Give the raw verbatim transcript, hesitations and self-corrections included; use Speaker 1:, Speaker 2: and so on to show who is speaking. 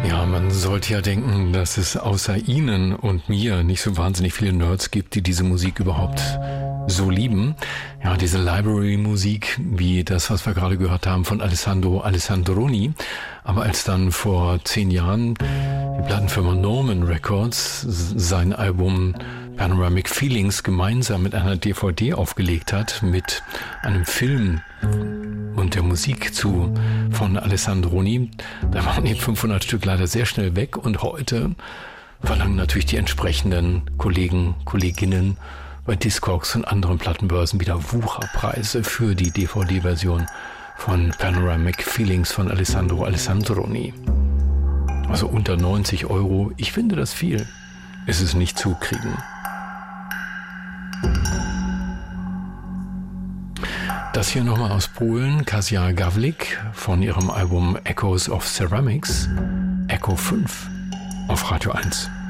Speaker 1: Ja, man sollte ja denken, dass es außer Ihnen und mir nicht so wahnsinnig viele Nerds gibt, die diese Musik überhaupt so lieben. Ja, diese Library-Musik, wie das, was wir gerade gehört haben von Alessandro Alessandroni. Aber als dann vor zehn Jahren die Plattenfirma Norman Records sein Album Panoramic Feelings gemeinsam mit einer D V D aufgelegt hat, mit einem Film und der Musik zu von Alessandroni, da waren die fünfhundert Stück leider sehr schnell weg und heute verlangen natürlich die entsprechenden Kollegen, Kolleginnen bei Discogs und anderen Plattenbörsen wieder Wucherpreise für die D V D-Version von Panoramic Feelings von Alessandro Alessandroni. Also unter neunzig Euro, ich finde das viel, ist es nicht zu kriegen. Das hier nochmal aus Polen, Kasia Gawlik von ihrem Album Echoes of Ceramics, Echo fünf auf Radio eins.